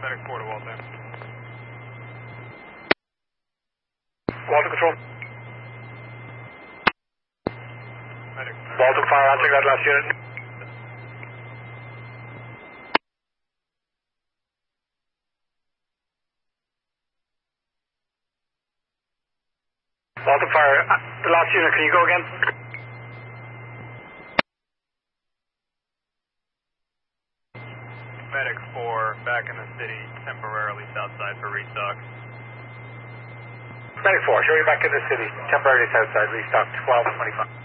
Medic 4 to Walter. Walter Control. Medic. Walter Fire, I'll take that last unit. Walter Fire, the last unit, can you go again? Medic 4 back in the city, temporarily southside for restock. Medic 4, show you back in the city, temporarily southside, restock 1225.